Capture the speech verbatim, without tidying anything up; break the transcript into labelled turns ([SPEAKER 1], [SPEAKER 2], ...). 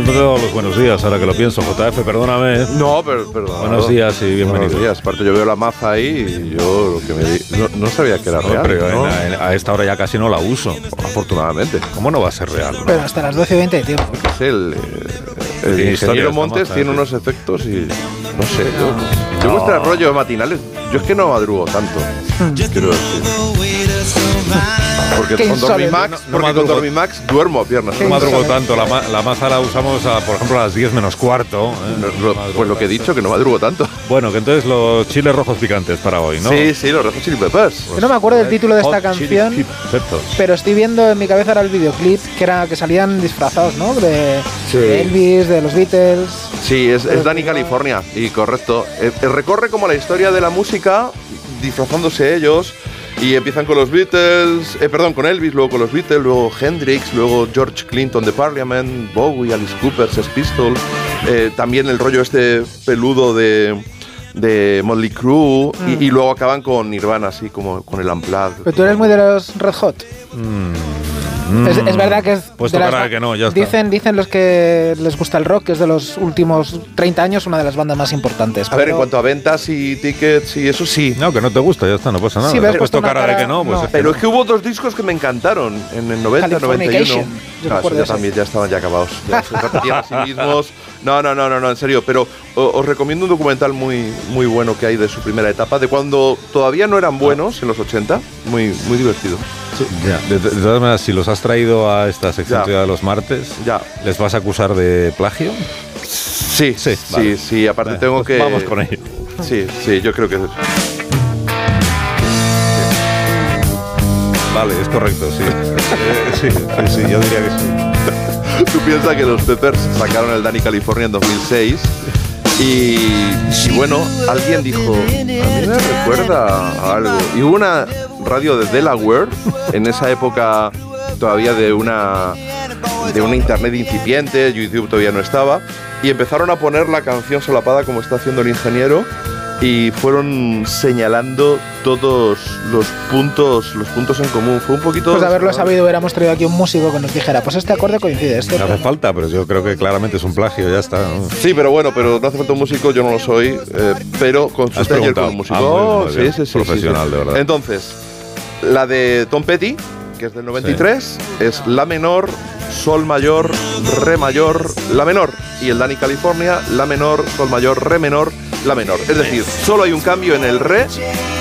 [SPEAKER 1] no te he dado los buenos días, ahora que lo pienso, J F, perdóname.
[SPEAKER 2] No, pero perdón.
[SPEAKER 1] Buenos días y bienvenido.
[SPEAKER 2] Buenos días. Aparte, yo veo la maza ahí y yo lo que me di, no, no sabía que era
[SPEAKER 1] No,
[SPEAKER 2] real.
[SPEAKER 1] pero
[SPEAKER 2] ¿no?
[SPEAKER 1] en- en- a esta hora ya casi no la uso.
[SPEAKER 2] Afortunadamente.
[SPEAKER 1] ¿Cómo no va a ser real? no?
[SPEAKER 3] Pero hasta las doce y veinte de tiempo.
[SPEAKER 2] Es el, eh, el
[SPEAKER 1] Tiene historia
[SPEAKER 2] ingeniero
[SPEAKER 1] esta
[SPEAKER 2] Montes
[SPEAKER 1] maza,
[SPEAKER 2] tiene
[SPEAKER 1] sí.
[SPEAKER 2] unos efectos y no sé. Yo, yo
[SPEAKER 1] No.
[SPEAKER 2] vuestros rollos matinales, yo es que no madrugo tanto. Quiero decir. Porque
[SPEAKER 3] Qué
[SPEAKER 2] con
[SPEAKER 3] insólito.
[SPEAKER 2] Dormimax,
[SPEAKER 1] No- no
[SPEAKER 2] porque con
[SPEAKER 1] madrugo.
[SPEAKER 2] Dormimax duermo a piernas.
[SPEAKER 1] No madrugo tanto, la, ma- la maza la usamos, a, por ejemplo, a las diez menos cuarto. ¿eh?
[SPEAKER 2] No,
[SPEAKER 1] No
[SPEAKER 2] lo-
[SPEAKER 1] madrugo
[SPEAKER 2] pues lo que he
[SPEAKER 1] tanto.
[SPEAKER 2] dicho, que no madrugo tanto.
[SPEAKER 1] Bueno, que entonces los chiles rojos picantes para hoy, ¿no?
[SPEAKER 2] Sí, sí, los Red Hot Chili Peppers.
[SPEAKER 3] Yo no me acuerdo del título de esta
[SPEAKER 1] Hot Chili
[SPEAKER 3] canción,
[SPEAKER 1] Peppers.
[SPEAKER 3] pero estoy viendo en mi cabeza ahora el videoclip que era que salían disfrazados, ¿no? De,
[SPEAKER 2] Sí.
[SPEAKER 3] de Elvis, de los Beatles.
[SPEAKER 2] Sí, es, es Danny California, y correcto. Eh, eh, recorre como la historia de la música, disfrazándose ellos, y empiezan con los Beatles, eh, perdón, con Elvis, luego con los Beatles, luego Hendrix, luego George Clinton de Parliament, Bowie, Alice Cooper, Sex Pistols, eh, también el rollo este peludo de, de Motley Crue,
[SPEAKER 3] Mm.
[SPEAKER 2] y, y luego acaban con Nirvana, así como con el Unplugged.
[SPEAKER 3] Pero tú eres muy de los Red Hot.
[SPEAKER 1] Mm.
[SPEAKER 3] Es, es verdad que es.
[SPEAKER 1] Pues
[SPEAKER 3] de
[SPEAKER 1] tocará
[SPEAKER 3] las-
[SPEAKER 1] que no, ya está.
[SPEAKER 3] Dicen, dicen los que les gusta el rock que es de los últimos treinta años una de las bandas más importantes.
[SPEAKER 2] A ver, en
[SPEAKER 3] pero-
[SPEAKER 2] cuanto a ventas y tickets y eso, sí.
[SPEAKER 1] No, que no te gusta, ya está, no pasa nada.
[SPEAKER 3] Sí,
[SPEAKER 1] Has
[SPEAKER 3] pero has
[SPEAKER 1] puesto
[SPEAKER 3] puesto una
[SPEAKER 1] cara de
[SPEAKER 3] cara-
[SPEAKER 1] que no, pues
[SPEAKER 3] no.
[SPEAKER 1] es que
[SPEAKER 2] Pero
[SPEAKER 1] no.
[SPEAKER 2] es que hubo dos discos que me encantaron en el noventa, noventa y uno.
[SPEAKER 3] Californication. Yo
[SPEAKER 2] No, eso
[SPEAKER 3] recuerdo
[SPEAKER 2] ya
[SPEAKER 3] ese.
[SPEAKER 2] también ya estaban ya acabados. Ya se repetían a sí mismos. No, no, no, no, no, en serio. Pero o- os recomiendo un documental muy, muy bueno que hay de su primera etapa, de cuando todavía no eran buenos, en los ochenta. Muy, muy divertido.
[SPEAKER 1] Ya, de, de- de todas maneras, si los has traído a esta sección
[SPEAKER 2] Ya.
[SPEAKER 1] de los martes,
[SPEAKER 2] Ya.
[SPEAKER 1] ¿les vas a acusar de plagio?
[SPEAKER 2] Sí,
[SPEAKER 1] Sí,
[SPEAKER 2] sí,
[SPEAKER 1] vale.
[SPEAKER 2] sí. Aparte
[SPEAKER 1] Venga,
[SPEAKER 2] tengo
[SPEAKER 1] pues
[SPEAKER 2] que.
[SPEAKER 1] vamos con ello.
[SPEAKER 2] Sí, sí, yo creo que.
[SPEAKER 1] Vale, es correcto, sí. Eh, sí, sí, sí, yo diría que sí.
[SPEAKER 2] Tú piensas que los Peppers sacaron el Danny California en dos mil seis y, y bueno, alguien dijo, a mí me recuerda a algo. Y hubo una radio de Delaware, en esa época todavía de una, de una internet incipiente, YouTube todavía no estaba, y empezaron a poner la canción solapada como está haciendo el ingeniero, y fueron señalando todos los puntos, los puntos en común. Fue un poquito...
[SPEAKER 3] Pues de haberlo sabido, hubiéramos traído aquí un músico que nos dijera, pues este acorde coincide, este.
[SPEAKER 1] No hace falta, pero yo creo que claramente es un plagio, ya está. ¿no?
[SPEAKER 2] Sí, pero bueno, pero no hace falta un músico, yo no lo soy, eh, pero consulté ayer con
[SPEAKER 1] preguntado.
[SPEAKER 2] un músico.
[SPEAKER 1] Ah, muy bien,
[SPEAKER 2] Oh,
[SPEAKER 1] muy
[SPEAKER 2] sí,
[SPEAKER 1] bien.
[SPEAKER 2] sí, sí,
[SPEAKER 1] Profesional,
[SPEAKER 2] sí, sí.
[SPEAKER 1] de verdad.
[SPEAKER 2] Entonces, la de Tom Petty, que es del noventa y tres, es La menor, Sol mayor, Re mayor, La menor. Y el Danny California, La menor, Sol mayor, Re menor, La menor. Es decir, solo hay un cambio en el Re